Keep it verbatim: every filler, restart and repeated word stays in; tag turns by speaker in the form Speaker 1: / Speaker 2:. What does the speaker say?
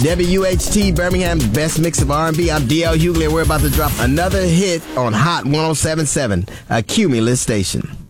Speaker 1: W H T, Birmingham's best mix of R and B. I'm D L Hughley, and we're about to drop another hit on Hot one oh seven point seven, a Cumulus station.